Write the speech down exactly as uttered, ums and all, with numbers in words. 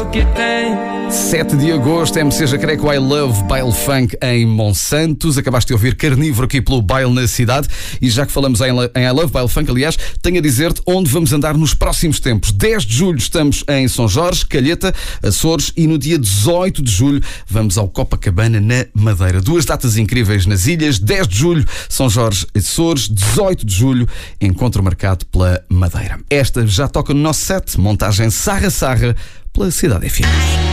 que tem. sete de agosto, M C Jacareco, I Love Baile Funk em Monsantos. Acabaste de ouvir Carnívoro aqui pelo Baile na Cidade. E já que falamos em, em I Love Baile Funk, aliás, tenho a dizer-te onde vamos andar nos próximos tempos. dez de julho estamos em São Jorge, Calheta, Açores, e no dia dezoito de julho vamos ao Copacabana, na Madeira. Duas datas incríveis nas ilhas. dez de julho, São Jorge, Açores. dezoito de julho, encontro marcado pela Madeira. Esta já toca no nosso set, montagem Sarra Sarra pela Cidade F M.